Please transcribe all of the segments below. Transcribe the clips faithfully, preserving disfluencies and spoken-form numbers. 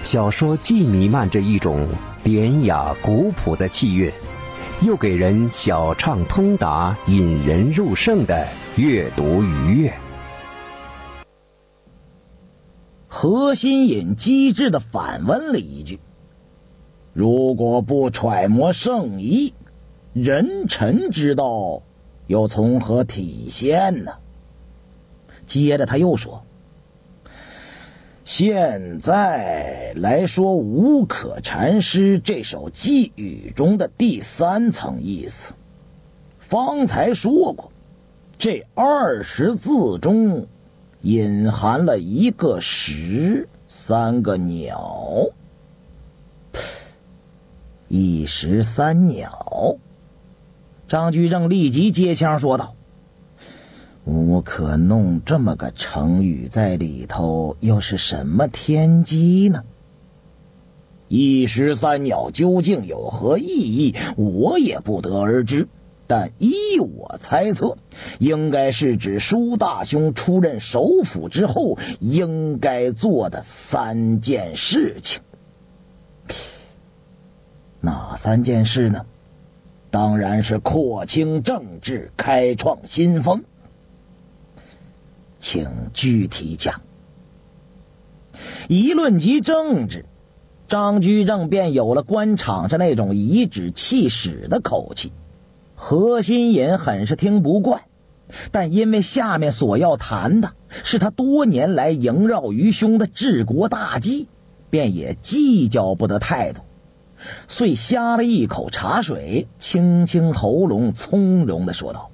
小说既弥漫着一种典雅古朴的气韵，又给人小畅通达、引人入胜的阅读愉悦。 何心隐机智地反问了一句：如果不揣摩圣意，人臣之道又从何体现呢？接着他又说：现在来说无可禅师这首寄语中的第三层意思。方才说过，这二十字中隐含了一个石，三个鸟。一石三鸟。张居正立即接腔说道：无可弄这么个成语在里头，又是什么天机呢？一石三鸟究竟有何意义，我也不得而知，但依我猜测，应该是指舒大兄出任首辅之后应该做的三件事情。哪三件事呢？当然是廓清政治，开创新风。请具体讲。一论及政治，张居正便有了官场上那种颐指气使的口气。何心隐很是听不惯，但因为下面所要谈的是他多年来萦绕于胸的治国大计，便也计较不得态度，遂呷了一口茶水，清清喉咙，从容地说道：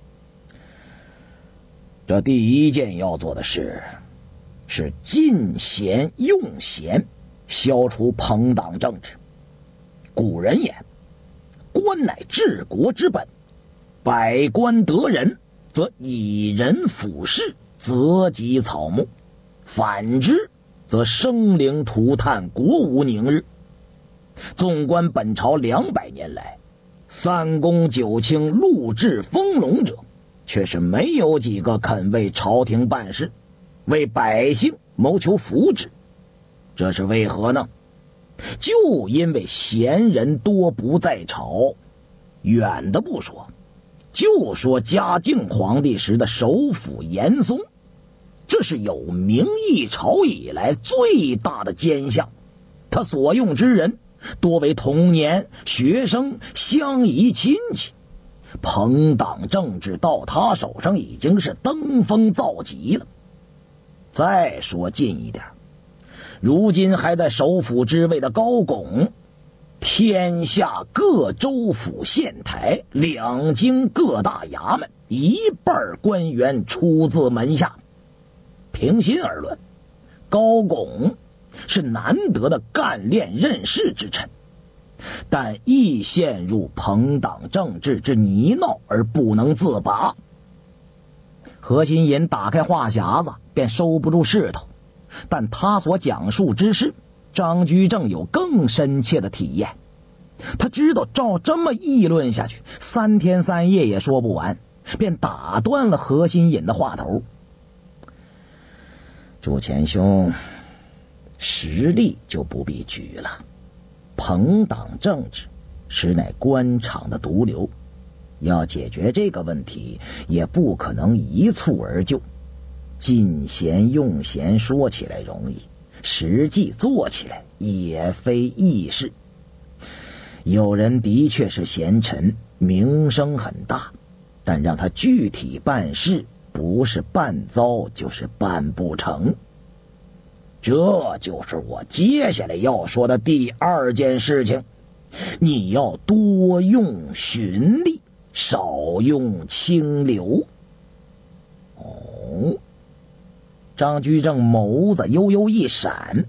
这第一件要做的事是禁贤用贤，消除朋党政治。古人言，官乃治国之本，百官得人，则以人辅士，泽及草木；反之，则生灵涂炭，国无宁日。纵观本朝两百年来，三公九卿、禄至丰隆者，却是没有几个肯为朝廷办事，为百姓谋求福祉。这是为何呢？就因为贤人多不在朝。远的不说，就说嘉靖皇帝时的首辅严嵩，这是有明一朝以来最大的奸相。他所用之人多为童年、学生、乡夷亲戚，朋党政治到他手上已经是登峰造极了。再说近一点，如今还在首辅之位的高拱，天下各州府县台、两京各大衙门，一半官员出自门下。平心而论，高拱是难得的干练任事之臣，但亦陷入朋党政治之泥淖而不能自拔。何心隐打开话匣子，便收不住势头，但他所讲述之事，张居正有更深切的体验。他知道照这么议论下去，三天三夜也说不完，便打断了何心隐的话头。朱前兄，实例就不必举了，朋党政治实乃官场的毒瘤，要解决这个问题也不可能一蹴而就。禁贤用贤说起来容易，实际做起来也非易事。有人的确是贤臣，名声很大，但让他具体办事，不是办糟就是办不成。这就是我接下来要说的第二件事情，你要多用循吏，少用清流。哦，张居正眸子悠悠一闪，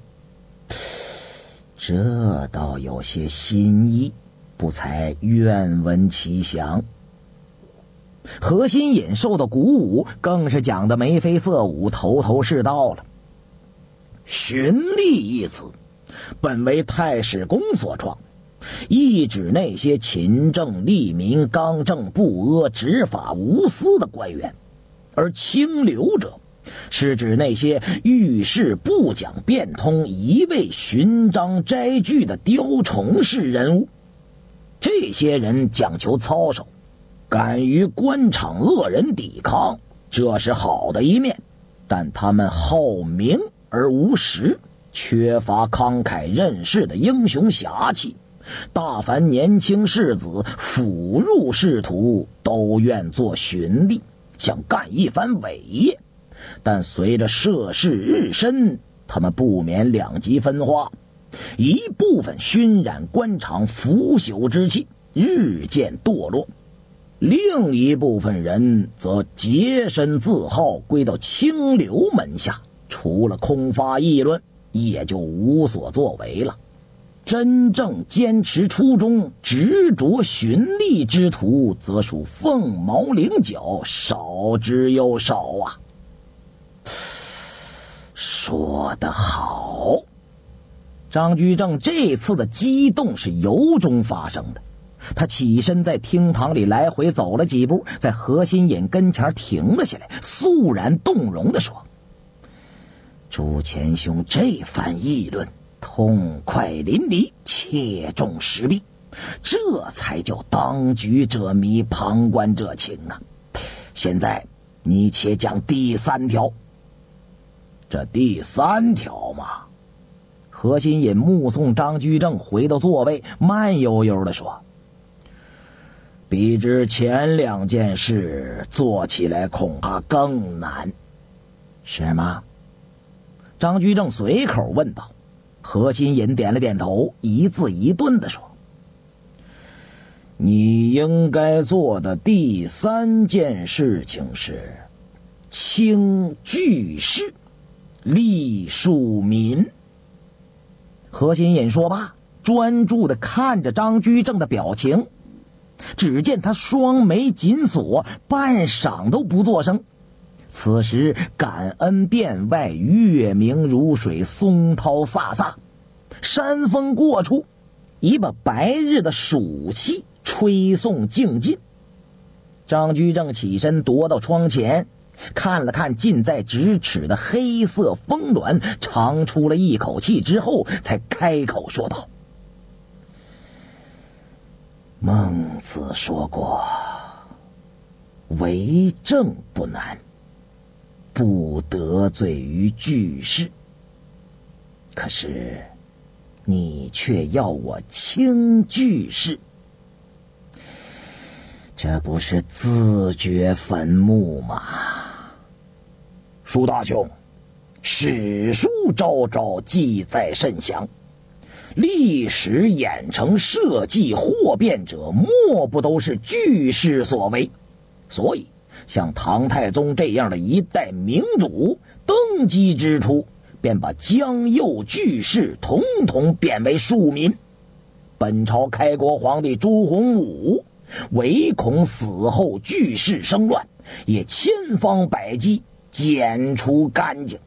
这倒有些新意，不才愿闻其详。何心隐受到鼓舞，更是讲得眉飞色舞，头头是道了。循吏一词本为太史公所创，意指那些勤政利民、刚正不阿、执法无私的官员，而清流者是指那些遇事不讲变通、一味寻章摘句的雕虫式人物。这些人讲求操守，敢于官场恶人抵抗，这是好的一面，但他们好名而无实，缺乏慷慨任事的英雄侠气。大凡年轻士子辅入仕途，都愿做巡吏，想干一番伟业。但随着涉世日深，他们不免两极分化，一部分熏染官场腐朽之气，日渐堕落；另一部分人则洁身自好，归到清流门下，除了空发议论，也就无所作为了。真正坚持初衷、执着寻利之徒，则属凤毛麟角，少之又少啊。说得好！张居正这次的激动是由衷发生的。他起身在厅堂里来回走了几步，在何心隐跟前停了下来，肃然动容地说：朱前兄这番议论痛快淋漓，切中时弊，这才叫当局者迷，旁观者清啊！现在你且讲第三条。这第三条嘛，何心隐目送张居正回到座位，慢悠悠地说：比之前两件事，做起来恐怕更难。是吗？张居正随口问道。何心隐点了点头，一字一顿地说：你应该做的第三件事情是清句式，立庶民。何心隐说罢，专注地看着张居正的表情。只见他双眉紧锁，半晌都不作声。此时感恩殿外月明如水，松涛飒飒，山风过处，已把白日的暑气吹送尽尽。张居正起身踱到窗前，看了看近在咫尺的黑色峰峦，长出了一口气之后，才开口说道：孟子说过，为政不难，不得罪于句式。可是你却要我清句式，这不是自掘坟墓吗？舒大兄，史书昭昭，记载甚详，历史演成社稷祸变者，莫不都是句式所为。所以像唐太宗这样的一代明主登基之初，便把江右句式统统贬为庶民。本朝开国皇帝朱洪武唯恐死后句式生乱，也千方百计剪除干净。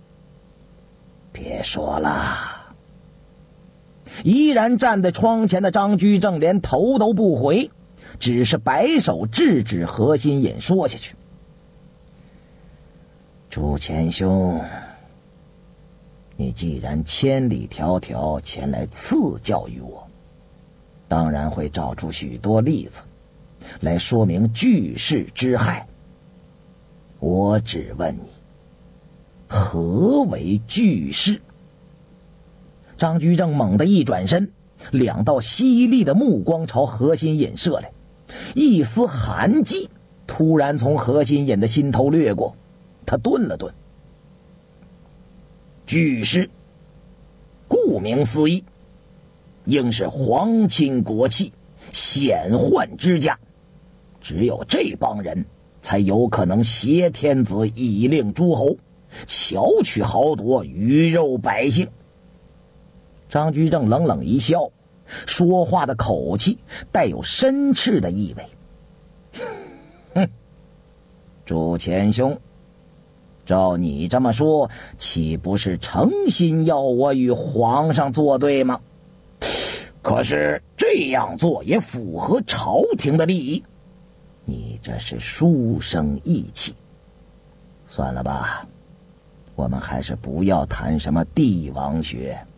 别说了。依然站在窗前的张居正连头都不回，只是摆手制止何心隐说下去。朱前兄，你既然千里迢迢前来赐教于我，当然会找出许多例子来说明句式之害。我只问你，何为句式？张居正猛地一转身，两道犀利的目光朝何心隐射来，一丝寒气突然从何心隐的心头掠过。他顿了顿。句式顾名思义，应是皇亲国戚、显宦之家，只有这帮人才有可能挟天子以令诸侯，巧取豪夺，鱼肉百姓。张居正冷冷一笑，说话的口气带有申斥的意味。哼，朱前兄，照你这么说，岂不是诚心要我与皇上作对吗？可是这样做也符合朝廷的利益，你这是书生意气。 算了吧，我们还是不要谈什么帝王学。